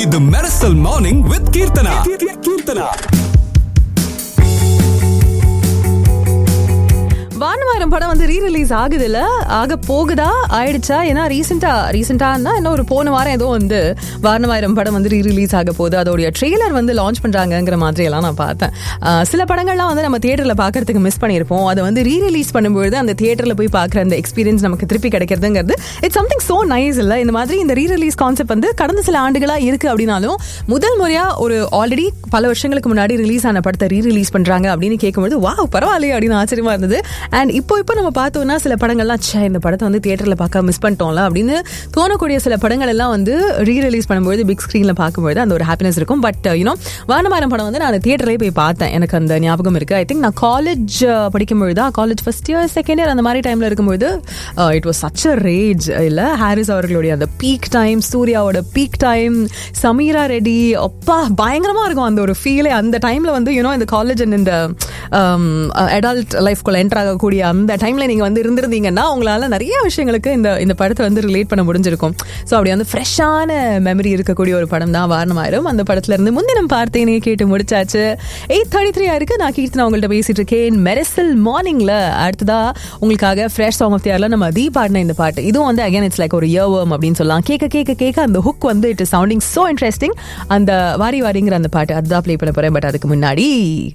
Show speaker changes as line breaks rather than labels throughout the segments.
இது மெரசல் morning with Keerthana.
வானவாரம் படம் வந்து ரீ-ரிலீஸ் ஆகுதுல்ல, ஆக போகுதா, ஆயிடுச்சா? ஏன்னா ரீசெண்டானா என்ன ஒரு போன வாரம் ஏதோ வந்து வானவாரம் படம் வந்து ரீ-ரிலீஸ் ஆக போகுது, அதோடைய ட்ரெய்லர் வந்து லான்ச் பண்றாங்கிற மாதிரி எல்லாம் நான் பார்த்தேன். சில படங்கள்லாம் வந்து நம்ம தியேட்டர்ல பாக்குறதுக்கு மிஸ் பண்ணியிருப்போம். அதை வந்து ரீ-ரிலீஸ் பண்ணும்போது அந்த தியேட்டர்ல போய் பாக்குற அந்த எக்ஸ்பீரியன்ஸ் நமக்கு திருப்பி கிடைக்கிறதுங்கிறது இட்ஸ் சம்திங் சோ நைஸ் இல்ல. இந்த மாதிரி இந்த ரீ-ரிலீஸ் கான்செப்ட் வந்து கடந்த சில ஆண்டுகளா இருக்கு அப்படின்னாலும் முதல் முறையா ஒரு ஆல்ரெடி பல வருஷங்களுக்கு முன்னாடி ரிலீஸ் ஆன படத்தை ரீ-ரிலீஸ் பண்றாங்க அப்படின்னு கேட்கும்போது வாவ் பரவாயில்லையே அப்படின்னு ஆச்சரியமா இருந்தது. அண்ட் இப்போ நம்ம பார்த்தோம்னா சில படங்கள்லாம் இந்த படத்தை வந்து தியேட்டர்ல பார்க்க மிஸ் பண்ணிட்டோம்ல அப்படின்னு தோணக்கூடிய சில படங்கள் எல்லாம் வந்து ரீ-ரிலீஸ் பண்ணும்போது பிக் ஸ்கிரீன்ல பார்க்கும்போது அந்த ஒரு ஹாப்பினஸ் இருக்கும். பட் வானவாரம் படம் வந்து நான் தியேட்டர்லேயே போய் பார்த்தேன். எனக்கு அந்த ஞாபகம் இருக்கு. ஐ திங்க் நான் காலேஜ் படிக்கும்போது தான், college first year second year அந்த மாதிரி டைம்ல இருக்கும்போது it was such a rage இல்ல. ஹாரிஸ் அவர்களுடைய அந்த பீக் டைம், சூர்யாவோட பீக் டைம், சமீரா ரெட்டி, அப்பா பயங்கரமா இருக்கும் அந்த ஒரு ஃபீலே. அந்த டைம்ல வந்து இந்த காலேஜ் அண்ட் இந்த அடல்ட் லைஃப்குள்ள என்டர் ஆகக்கூடிய அந்த டைம்ல நீங்க வந்து இருந்திருந்தீங்கன்னா உங்களால நிறைய விஷயங்களுக்கு இந்த படத்தை வந்து ரிலேட் பண்ண முடிஞ்சிருக்கும். ஸோ அப்படி வந்து ஃப்ரெஷ்ஷான மெமரி இருக்கக்கூடிய ஒரு படம் தான் வாரணமாயிரம். அந்த படத்துல இருந்து முன்தினம் பார்த்தேனே கேட்டு முடிச்சாச்சு. 8:33 ஆயிருக்கு. நான் கீர்த்தனா உங்கள்கிட்ட பேசிட்டு இருக்கேன் மெரசல் மார்னிங்ல. அடுத்ததா உங்களுக்காக ஃப்ரெஷ் சாங் ஆஃப் தி இயர்ல நம்ம தீ பாடின இந்த பாட்டு, இதுவும் வந்து அகைன் இட்ஸ் லைக் ஒரு இயர்வர்ம் அப்படின்னு சொல்லலாம். கேட்க அந்த ஹுக் வந்து it is sounding so interesting. அந்த வாரிங்கிற அந்த பாட்டு அதுதான் ப்ளே பண்ண போறேன். பட் அதுக்கு முன்னாடி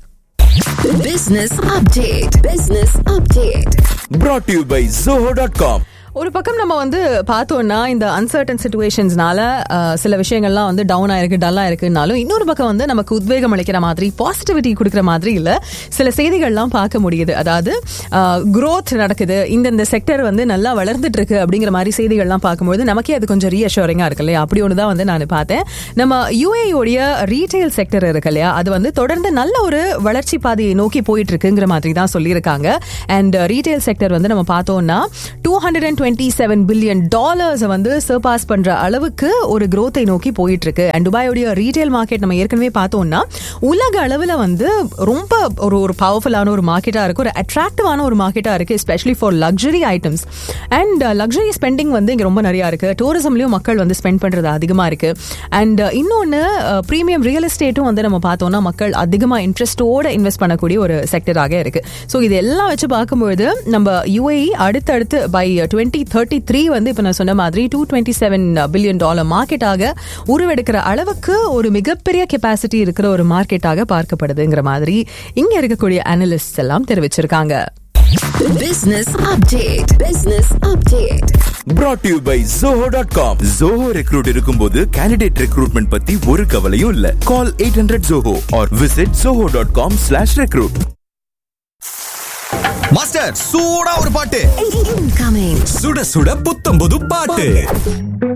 Business update.
Brought to you by Zoho.com.
ஒரு பக்கம் நம்ம வந்து பார்த்தோம்னா இந்த அன்சர்டன் சிச்சுவேஷன்ஸ்னால சில விஷயங்கள்லாம் வந்து டவுன் ஆயிருக்கு, டல்லா இருக்குன்னாலும் இன்னொரு பக்கம் வந்து நமக்கு உத்வேகம் அளிக்கிற மாதிரி, பாசிட்டிவிட்டி கொடுக்குற மாதிரி இல்ல சில செய்திகள்லாம் பார்க்க முடியுது. அதாவது growth நடக்குது, இந்த செக்டர் வந்து நல்லா வளர்ந்துட்டு இருக்கு அப்படிங்கிற மாதிரி செய்திகள்லாம் பார்க்கும்போது நமக்கே அது கொஞ்சம் ரீஅஷூரிங்கா இருக்கு இல்லையா? அப்படி ஒன்று தான் வந்து நான் பார்த்தேன். நம்ம UAE-உடைய ரீட்டைல் செக்டர் இருக்கு இல்லையா, அது வந்து தொடர்ந்து நல்ல ஒரு வளர்ச்சி பாதையை நோக்கி போயிட்டு இருக்குங்கிற மாதிரி தான் சொல்லியிருக்காங்க. அண்ட் ரீட்டைல் செக்டர் வந்து நம்ம பார்த்தோம்னா $227 பில்லியன் வந்து சர்பாஸ் பண்ற அளவுக்கு ஒரு growth-ஐ நோக்கி போயிட்டு இருக்கு. அண்ட் துபாயோடைய ரீட்டைல் மார்க்கெட் நம்ம ஏற்கனவே பார்த்தோம்னா உலக அளவில் வந்து ரொம்ப ஒரு பவர்ஃபுல்லான ஒரு மார்க்கெட்டா இருக்கு, ஒரு அட்ராக்டிவான ஒரு மார்க்கெட்டா இருக்கு, especially for luxury items. And luxury spending வந்து இங்க ரொம்ப நிறைய இருக்கு. டூரிசம்லயும் மக்கள் வந்து ஸ்பெண்ட் பண்றது அதிகமா இருக்கு. அண்ட் இன்னொன்னு பிரீமியம் ரியல் எஸ்டேட்டும் வந்து நம்ம பார்த்தோம்னா மக்கள் அதிகமா இன்ட்ரெஸ்டோட இன்வெஸ்ட் பண்ணக்கூடிய ஒரு செக்டராக இருக்கு. ஸோ இதெல்லாம் வச்சு பார்க்கும்போது நம்ம UAE அடுத்தடுத்து பை 2033 வந்து இப்ப நான் சொன்ன மாதிரி $227 பில்லியன் மார்க்கெட்டாக உருவெடுக்கிற அளவுக்கு ஒரு மிகப்பெரிய கெபாசிட்டி இருக்கிற ஒரு மார்க்கெட்டாக பார்க்கப்படுதுங்கிற மாதிரி இங்க இருக்கக்கூடிய அனலிஸ்ட் எல்லாம் தெரிவிச்சிருக்காங்க.
Business update.
Brought to you by Zoho.com. Zoho Recruit இருக்கும்போது candidate recruitment பத்தி ஒரு கவலையும் இல்ல. Call 800 Zoho or visit zoho.com/recruit.
Master சூடா ஒரு பாட்டு
Incoming.
சுட சுட புத்தம் புது பாட்டு.